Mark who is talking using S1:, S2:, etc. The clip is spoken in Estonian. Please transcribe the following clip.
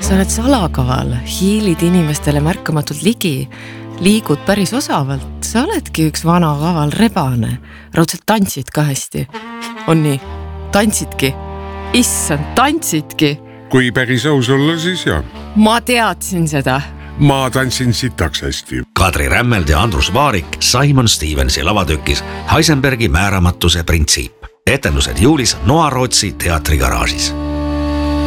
S1: sa oled salakaval, hiilid inimestele märkamatult ligi, liigud päris osavalt, sa oledki üks vana kaval rebane, raudselt tantsid ka hästi. On nii, tantsidki, issand, tantsidki.
S2: Kui päris aus olla, siis jah.
S1: Ma teadsin seda.
S2: Ma tantsin sitaks hästi.
S3: Kadri Rämmeld ja Andrus Vaarik Simon Stevensi lavatükis Heisenbergi määramatuse printsiip. Etendused juulis Noa Rootsi teatrigaraažis.